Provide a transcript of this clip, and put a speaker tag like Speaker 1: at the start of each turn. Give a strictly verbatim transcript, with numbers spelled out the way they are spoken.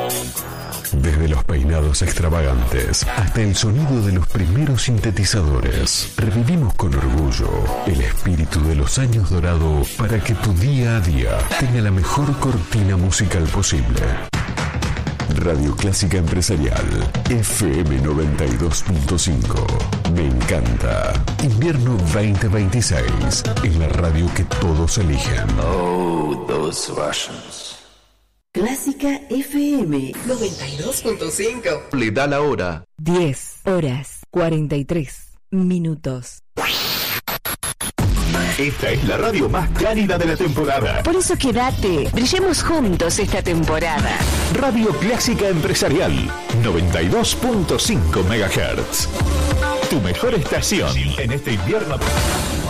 Speaker 1: Desde los peinados extravagantes hasta el sonido de los primeros sintetizadores, revivimos con orgullo el espíritu de los años dorados para que tu día a día tenga la mejor cortina musical posible. Radio Clásica Empresarial, F M noventa y dos punto cinco. Me encanta. Invierno veinte veintiséis, en la radio que todos eligen.
Speaker 2: Oh, those Russians.
Speaker 3: Clásica F M noventa y dos punto cinco.
Speaker 2: Le da la hora.
Speaker 4: diez horas cuarenta y tres minutos.
Speaker 5: Esta es la radio más cálida de la temporada.
Speaker 4: Por eso quédate, brillemos juntos esta temporada.
Speaker 5: Radio Clásica Empresarial, noventa y dos punto cinco megahertz. Tu mejor estación en este invierno.